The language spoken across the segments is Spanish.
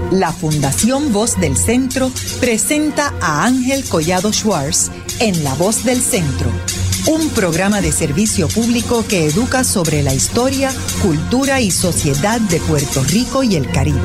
La Fundación Voz del Centro presenta a Ángel Collado Schwartz en La Voz del Centro, un programa de servicio público que educa sobre la historia, cultura y sociedad de Puerto Rico y el Caribe.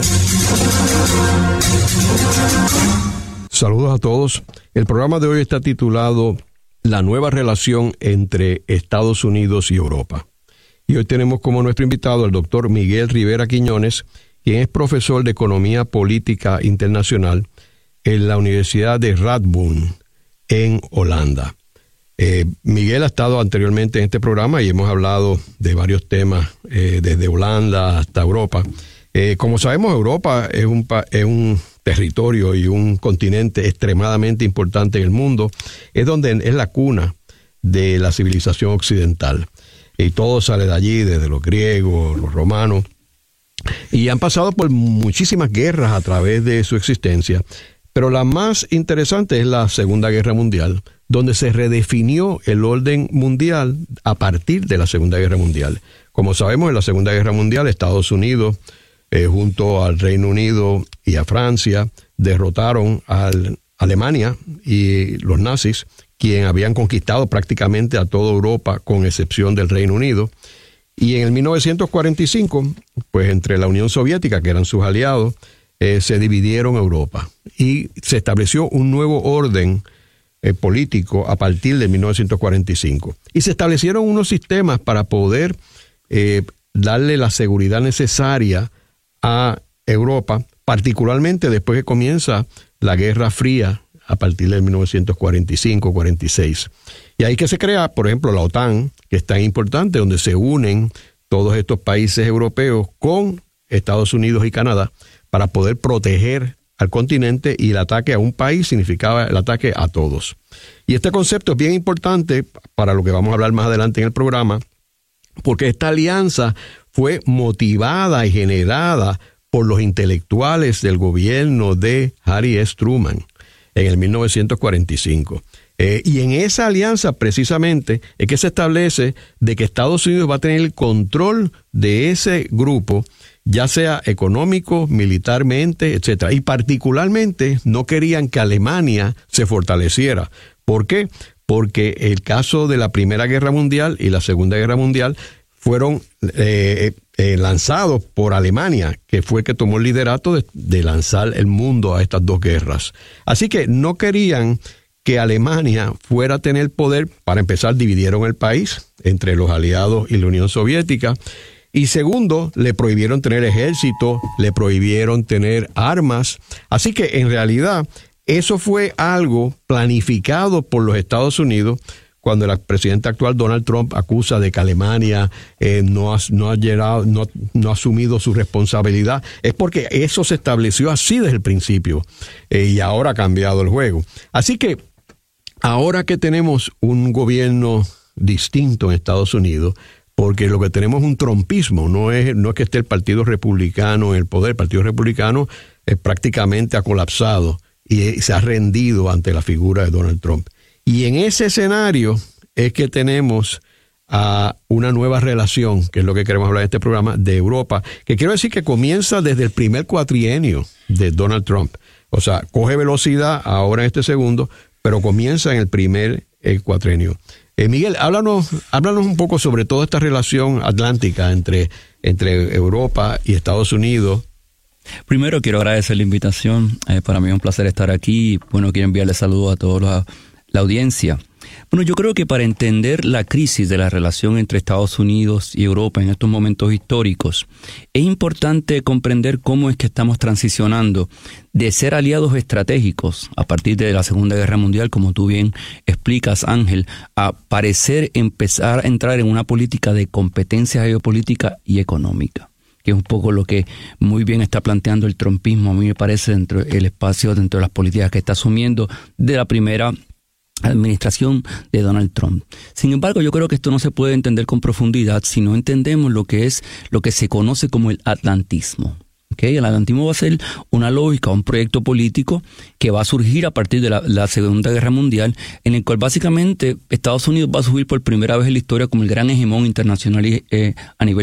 Saludos a todos. El programa de hoy está titulado La nueva relación entre Estados Unidos y Europa. Y hoy tenemos como nuestro invitado al doctor Miguel Rivera Quiñones, quien es profesor de Economía Política Internacional en la Universidad de Radboud, en Holanda. Miguel ha estado anteriormente en este programa y hemos hablado de varios temas, desde Holanda hasta Europa. Como sabemos, Europa es un territorio y un continente extremadamente importante en el mundo. Es la cuna de la civilización occidental. Y todo sale de allí, desde los griegos, los romanos. Y han pasado por muchísimas guerras a través de su existencia, pero la más interesante es la Segunda Guerra Mundial, donde se redefinió el orden mundial a partir de la Segunda Guerra Mundial. Como sabemos, en la Segunda Guerra Mundial, Estados Unidos, junto al Reino Unido y a Francia, derrotaron a Alemania y los nazis, quien habían conquistado prácticamente a toda Europa, con excepción del Reino Unido. Y en el 1945, pues entre la Unión Soviética, que eran sus aliados, se dividieron Europa y se estableció un nuevo orden político a partir de 1945. Y se establecieron unos sistemas para poder darle la seguridad necesaria a Europa, particularmente después que comienza la Guerra Fría a partir de 1945-46. Y ahí que se crea, por ejemplo, la OTAN, que es tan importante, donde se unen todos estos países europeos con Estados Unidos y Canadá para poder proteger al continente, y el ataque a un país significaba el ataque a todos. Y este concepto es bien importante para lo que vamos a hablar más adelante en el programa, porque esta alianza fue motivada y generada por los intelectuales del gobierno de Harry S. Truman en el 1945. Y en esa alianza precisamente es que se establece de que Estados Unidos va a tener el control de ese grupo, ya sea económico, militarmente, etcétera. Y particularmente no querían que Alemania se fortaleciera. ¿Por qué? Porque el caso de la Primera Guerra Mundial y la Segunda Guerra Mundial fueron lanzados por Alemania, que fue el que tomó el liderato de lanzar el mundo a estas dos guerras. Así que no querían que Alemania fuera a tener poder. Para empezar, dividieron el país entre los aliados y la Unión Soviética. Y segundo, le prohibieron tener ejército, le prohibieron tener armas. Así que en realidad eso fue algo planificado por los Estados Unidos. Cuando el presidente actual, Donald Trump, acusa de que Alemania no ha asumido su responsabilidad, es porque eso se estableció así desde el principio, y ahora ha cambiado el juego. Así que ahora que tenemos un gobierno distinto en Estados Unidos, porque lo que tenemos es un trumpismo, no es que esté el Partido Republicano en el poder. El Partido Republicano prácticamente ha colapsado y se ha rendido ante la figura de Donald Trump. Y en ese escenario es que tenemos una nueva relación, que es lo que queremos hablar en este programa, de Europa, que quiero decir que comienza desde el primer cuatrienio de Donald Trump. O sea, coge velocidad ahora en este segundo, pero comienza en el primer cuatrienio. Miguel, háblanos un poco sobre toda esta relación atlántica entre Europa y Estados Unidos. Primero quiero agradecer la invitación. Para mí es un placer estar aquí. Bueno, quiero enviarle saludos a todos la audiencia. Bueno, yo creo que para entender la crisis de la relación entre Estados Unidos y Europa en estos momentos históricos, es importante comprender cómo es que estamos transicionando de ser aliados estratégicos a partir de la Segunda Guerra Mundial, como tú bien explicas, Ángel, a empezar a entrar en una política de competencia geopolítica y económica, que es un poco lo que muy bien está planteando el trumpismo, a mí me parece, dentro del espacio, dentro de las políticas que está asumiendo de la primera administración de Donald Trump. Sin embargo, yo creo que esto no se puede entender con profundidad si no entendemos lo que se conoce como el atlantismo. ¿Okay? El atlantismo va a ser una lógica, un proyecto político que va a surgir a partir de la Segunda Guerra Mundial, en el cual básicamente Estados Unidos va a subir por primera vez en la historia como el gran hegemón internacional a nivel